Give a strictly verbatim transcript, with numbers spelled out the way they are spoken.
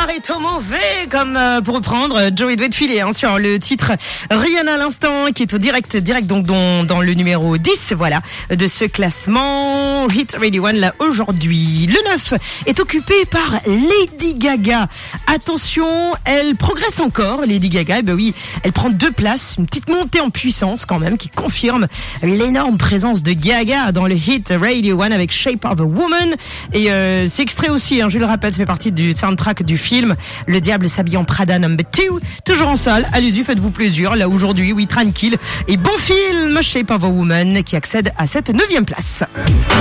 Marito mauvais, comme euh, pour reprendre, Joey doit être filé hein, sur le titre Rihanna à l'instant, qui est au direct, direct donc dans, dans le numéro dix, voilà, de ce classement Hit Radio One là aujourd'hui. Le neuf est occupé par Lady Gaga. Attention, elle progresse encore, Lady Gaga. Et ben oui, elle prend deux places, une petite montée en puissance quand même, qui confirme l'énorme présence de Gaga dans le Hit Radio One avec Shape of a Woman. Et euh, c'est extrait aussi, hein, je le rappelle, ça fait partie du soundtrack du film Le Diable s'habille en Prada number two, toujours en salle. Allez-y, faites-vous plaisir. Là aujourd'hui, oui, tranquille. Et bon film, Shape of a Woman, qui accède à cette neuvième place.